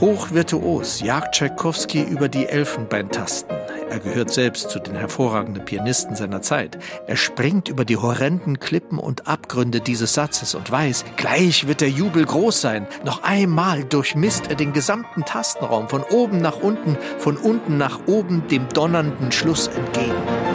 Hochvirtuos jagt Tschaikowski über die Elfenbeintasten. Er gehört selbst zu den hervorragenden Pianisten seiner Zeit. Er springt über die horrenden Klippen und Abgründe dieses Satzes und weiß, gleich wird der Jubel groß sein. Noch einmal durchmisst er den gesamten Tastenraum, von oben nach unten, von unten nach oben, dem donnernden Schluss entgegen.